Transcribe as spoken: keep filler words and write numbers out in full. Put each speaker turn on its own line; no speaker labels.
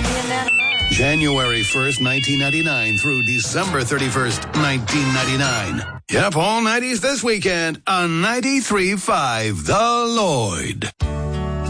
the end of the month.
January first, nineteen ninety-nine through December thirty-first, nineteen ninety-nine. Yep, all nineties this weekend on ninety-three point five The Lloyd.